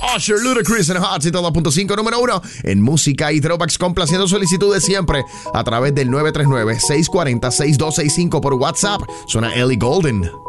Usher, Ludacris en Hot 102.5, número 1 en música y throwbacks, complaciendo solicitudes siempre a través del 939-640-6265 por WhatsApp. Suena Ellie Goulding.